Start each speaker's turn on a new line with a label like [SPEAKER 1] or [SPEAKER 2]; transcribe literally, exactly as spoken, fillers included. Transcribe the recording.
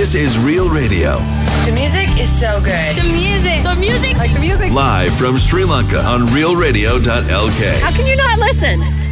[SPEAKER 1] This is Real Radio.
[SPEAKER 2] The music is so good.
[SPEAKER 3] The music. The music.
[SPEAKER 2] Like the music.
[SPEAKER 1] Live from Sri Lanka on real radio dot l k.
[SPEAKER 3] How can you not listen?